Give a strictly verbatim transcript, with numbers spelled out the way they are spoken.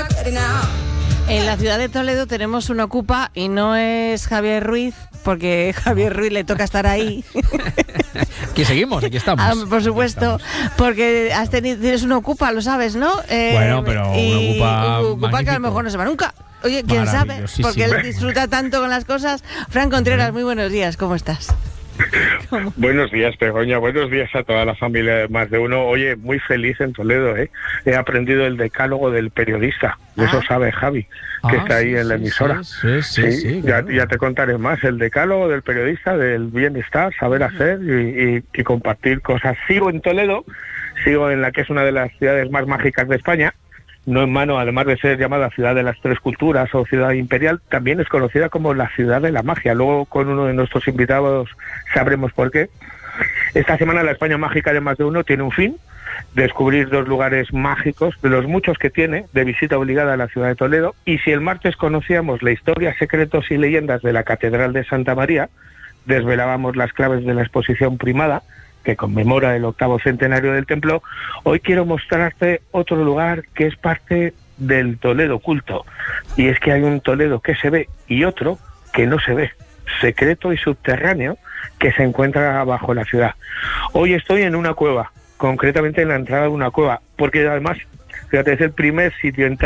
En la ciudad de Toledo tenemos un ocupa y no es Javier Ruiz, porque Javier Ruiz le toca estar ahí. Aquí seguimos, aquí estamos. Ah, por supuesto, porque has tenido, tienes un ocupa, lo sabes, ¿no? Eh, bueno, pero y, un ocupa un ocupa que a lo mejor no se va nunca. Oye, quién sabe, porque él disfruta tanto con las cosas. Fran Contreras, muy buenos días, ¿cómo estás? ¿Cómo? Buenos días, Begoña. Buenos días a toda la familia de Más de Uno. Oye, muy feliz en Toledo, ¿eh? He aprendido el decálogo del periodista. Ah. Eso sabe Javi, que ah, está ahí sí, en la emisora. Sí, sí, sí. sí, sí ya, claro. ya te contaré más. El decálogo del periodista, del bienestar, saber hacer y, y, y compartir cosas. Sigo en Toledo, sigo en la que es una de las ciudades más mágicas de España. No en mano, además de ser llamada Ciudad de las Tres Culturas o Ciudad Imperial, también es conocida como la Ciudad de la Magia. Luego, con uno de nuestros invitados, sabremos por qué. Esta semana la España Mágica de Más de Uno tiene un fin: descubrir dos lugares mágicos, de los muchos que tiene, de visita obligada a la ciudad de Toledo. Y si el martes conocíamos la historia, secretos y leyendas de la Catedral de Santa María, desvelábamos las claves de la exposición primada, que conmemora el octavo centenario del templo, hoy quiero mostrarte otro lugar que es parte del Toledo oculto. Y es que hay un Toledo que se ve y otro que no se ve, secreto y subterráneo, que se encuentra bajo la ciudad. Hoy estoy en una cueva, concretamente en la entrada de una cueva, porque además, fíjate, es el primer sitio en